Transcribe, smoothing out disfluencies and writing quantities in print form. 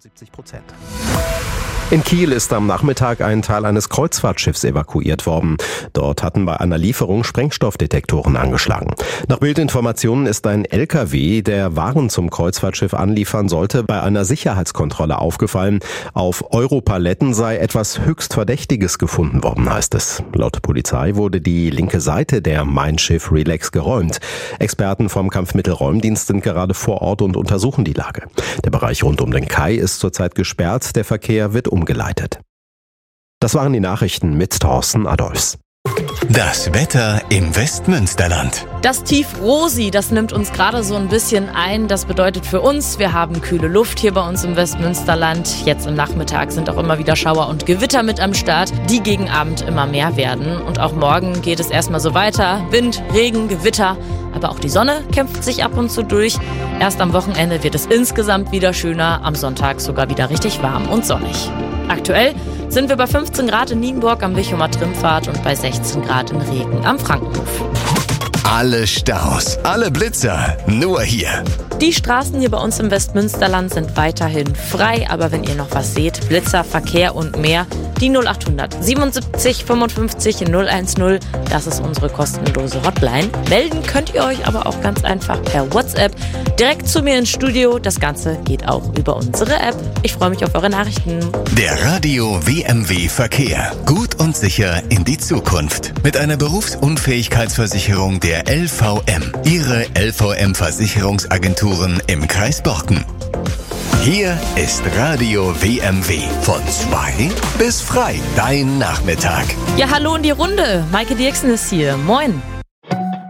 70%. In Kiel ist am Nachmittag ein Teil eines Kreuzfahrtschiffs evakuiert worden. Dort hatten bei einer Lieferung Sprengstoffdetektoren angeschlagen. Nach Bildinformationen ist ein LKW, der Waren zum Kreuzfahrtschiff anliefern sollte, bei einer Sicherheitskontrolle aufgefallen. Auf Europaletten sei etwas höchst Verdächtiges gefunden worden, heißt es. Laut Polizei wurde die linke Seite der Mein Schiff Relax geräumt. Experten vom Kampfmittelräumdienst sind gerade vor Ort und untersuchen die Lage. Der Bereich rund um den Kai ist zurzeit gesperrt, der Verkehr wird umgeleitet. Das waren die Nachrichten mit Thorsten Adolfs. Das Wetter im Westmünsterland. Das Tief Rosi, das nimmt uns gerade so ein bisschen ein. Das bedeutet für uns, wir haben kühle Luft hier bei uns im Westmünsterland. Jetzt im Nachmittag sind auch immer wieder Schauer und Gewitter mit am Start, die gegen Abend immer mehr werden. Und auch morgen geht es erstmal so weiter. Wind, Regen, Gewitter. Aber auch die Sonne kämpft sich ab und zu durch. Erst am Wochenende wird es insgesamt wieder schöner. Am Sonntag sogar wieder richtig warm und sonnig. Aktuell sind wir bei 15 Grad in Nienburg am Wichumer Trimpfad und bei 16 Grad in Regen am Frankenhof. Alle Staus, alle Blitzer, nur hier. Die Straßen hier bei uns im Westmünsterland sind weiterhin frei, aber wenn ihr noch was seht, Blitzer, Verkehr und mehr, die 0800 77 55 010, das ist unsere kostenlose Hotline. Melden könnt ihr euch aber auch ganz einfach per WhatsApp direkt zu mir ins Studio. Das Ganze geht auch über unsere App. Ich freue mich auf eure Nachrichten. Der Radio WMW Verkehr. Gut und sicher in die Zukunft. Mit einer Berufsunfähigkeitsversicherung der LVM. Ihre LVM-Versicherungsagenturen im Kreis Borken. Hier ist Radio WMW. Von 2 bis frei. Dein Nachmittag. Ja, hallo in die Runde. Maike Dirksen ist hier. Moin.